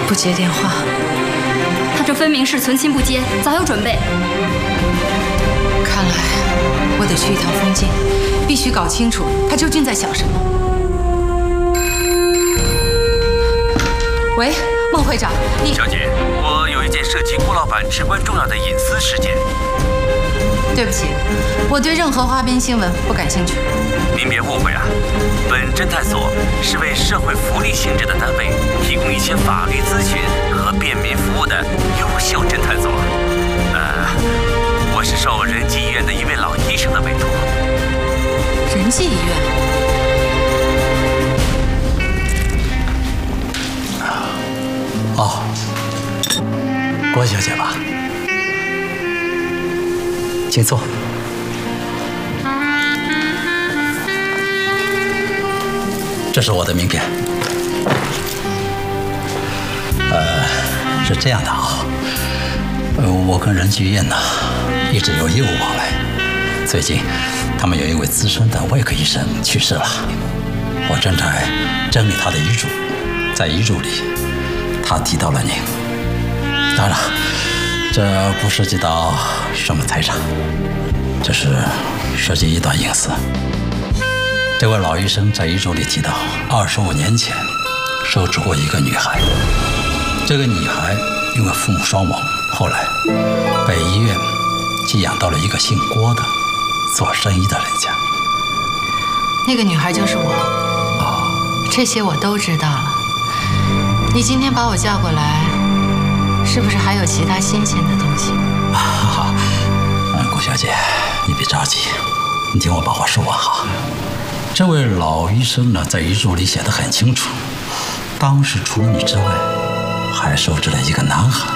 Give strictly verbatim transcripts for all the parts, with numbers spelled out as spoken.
不接电话。 他这分明是存心不接，早有准备。 看来我得去一趟风境，必须搞清楚他究竟在想什么。喂，孟会长，你…… 小姐，我有一件涉及顾老板至关重要的隐私事件。 对不起，我对任何花边新闻不感兴趣。 您别误会啊，本侦探所是为社会福利性质的单位提供一些法律咨询和便民服务的优秀侦探所。呃，我是受仁济医院的一位老医生的委托。 仁济医院？ 哦，郭小姐吧，请坐。这是我的名片。呃，是这样的啊，呃，我跟仁济医院呢一直有业务往来。最近，他们有一位资深的外科医生去世了，我正在整理他的遗嘱，在遗嘱里，他提到了您。当然，这不涉及到什么财产，这是涉及一段隐私。这位老医生在遗嘱里提到，二十五年前收治过一个女孩。这个女孩因为父母双亡，后来被医院寄养到了一个姓郭的做生意的人家。 那个女孩就是我。哦，这些我都知道了。你今天把我叫过来，是不是还有其他新鲜的东西？ 好，嗯，顾小姐，你别着急，你听我把话说完哈。这位老医生呢，在遗嘱里写得很清楚，当时除了你之外，还收治了一个男孩，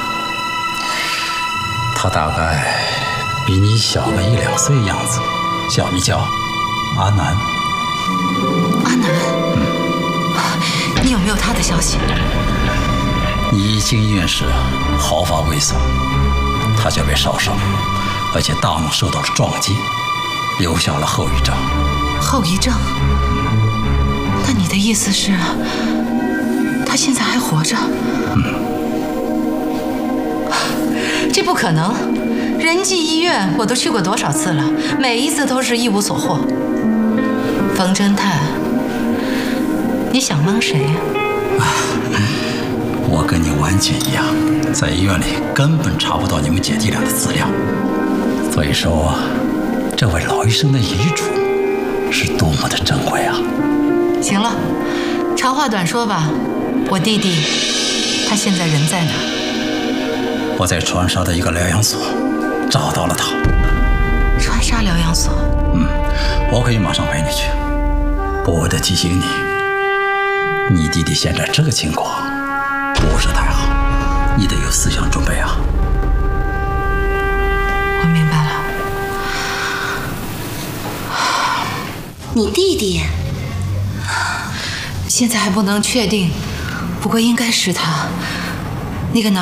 他大概比你小个一两岁样子，叫你叫阿南。 阿南？嗯，你有没有他的消息？ 你一进医院时毫发未损，他就被烧伤，而且大脑受到了撞击，留下了后遗症。 后遗症？那你的意思是，他现在还活着？ 嗯， 这不可能！仁济医院我都去过多少次了，每一次都是一无所获。冯侦探，你想蒙谁呀？ 我跟你完全一样，在医院里根本查不到你们姐弟俩的资料，所以说，这位老医生的遗嘱是多么的珍贵啊！ 行了，长话短说吧，我弟弟他现在人在哪？ 我在川沙的一个疗养所找到了他。 川沙疗养所？ 嗯，我可以马上陪你去。不过我得提醒你，你弟弟现在这个情况不是太好，你得有思想准备啊。 我明白了。 你弟弟？ 现在还不能确定，不过应该是他。那个男